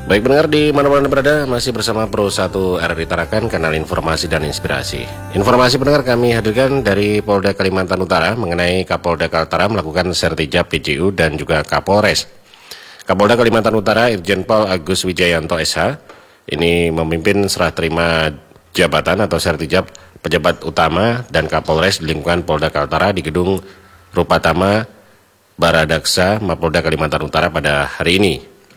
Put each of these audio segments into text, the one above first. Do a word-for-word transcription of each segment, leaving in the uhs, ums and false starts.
Baik pendengar di mana-mana berada, masih bersama Pro satu R R I Tarakan, kanal informasi dan inspirasi. Informasi pendengar kami hadirkan dari Polda Kalimantan Utara mengenai Kapolda Kaltara melakukan sertijab P J U dan juga Kapolres. Kapolda Kalimantan Utara Irjen Pol Agus Wijayanto S H ini memimpin serah terima jabatan atau sertijab pejabat utama dan Kapolres di lingkungan Polda Kaltara di Gedung Rupatama Baradaksa Mapolda Kalimantan Utara pada hari ini.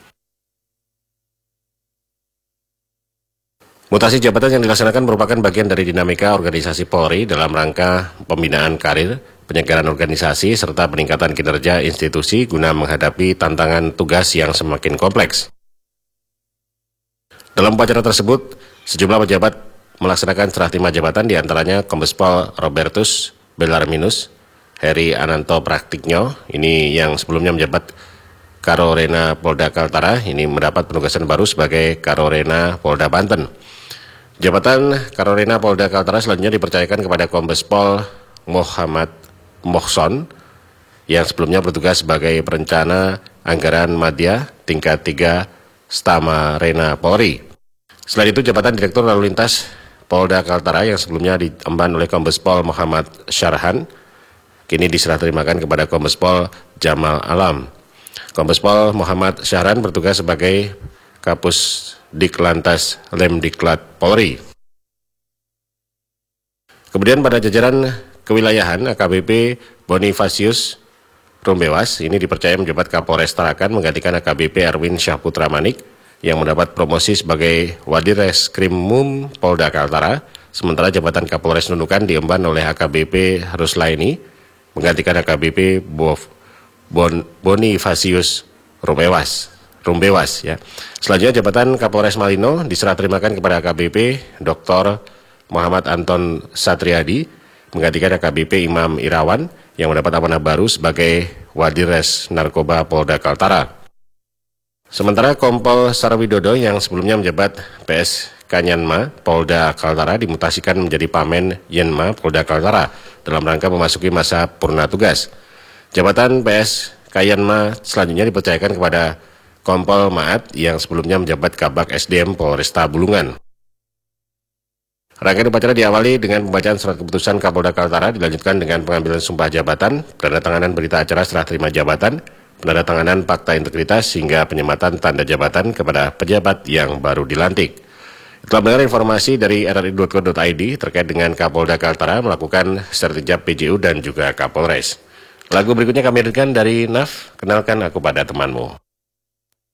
Mutasi jabatan yang dilaksanakan merupakan bagian dari dinamika organisasi Polri dalam rangka pembinaan karir, penyegaran organisasi, serta peningkatan kinerja institusi guna menghadapi tantangan tugas yang semakin kompleks. Dalam upacara tersebut, sejumlah pejabat melaksanakan serah terima jabatan diantaranya Kombes Pol Robertus Bellarminus, Heri Ananto Praktiknyo, ini yang sebelumnya menjabat Karorena Polda Kaltara, ini mendapat penugasan baru sebagai Karorena Polda Banten. Jabatan Karorena Polda Kaltara selanjutnya dipercayakan kepada Kombes Pol Muhammad Mohson yang sebelumnya bertugas sebagai perencana anggaran madya tingkat tiga Stamarena Polri. Selain itu, jabatan Direktur Lalu Lintas Polda Kaltara yang sebelumnya diemban oleh Kombes Pol Muhammad Syarhan kini diserah terimakan kepada Kombes Pol Jamal Alam. Kombes Pol Muhammad Syarhan bertugas sebagai Kapus Diklantas Lemdiklat Polri. Kemudian pada jajaran kewilayahan A K B P Bonifasius Rumbewas ini dipercaya menjabat Kapolres Tarakan menggantikan A K B P Erwin Syahputra Manik yang mendapat promosi sebagai Wadir Reskrimum Polda Kaltara, sementara jabatan Kapolres Nunukan diemban oleh A K B P Ruslaini menggantikan A K B P Bon Bonifasius Rumbewas. Rumbewas ya. Selanjutnya jabatan Kapolres Malino diserah terimakan kepada A K B P Doktor Muhammad Anton Satriadi menggantikan A K B P Imam Irawan yang mendapat amanah baru sebagai Wadires Narkoba Polda Kaltara. Sementara Kompol Sarwidodo yang sebelumnya menjabat P S Kanyanma Polda Kaltara dimutasikan menjadi Pamen Yenma Polda Kaltara dalam rangka memasuki masa purna tugas. Jabatan P S Kanyanma selanjutnya dipercayakan kepada Kompol Maat yang sebelumnya menjabat Kabak S D M Polresta Bulungan. Rangkaian upacara diawali dengan pembacaan surat keputusan Kapolda Kaltara, dilanjutkan dengan pengambilan sumpah jabatan, penandatanganan berita acara serah terima jabatan, penandatanganan fakta integritas, hingga penyematan tanda jabatan kepada pejabat yang baru dilantik. Telah mendengar informasi dari R R I titik co titik I D terkait dengan Kapolda Kaltara melakukan sertijab P J U dan juga Kapolres. Lagu berikutnya kami hadirkan dari N A F, Kenalkan Aku Pada Temanmu.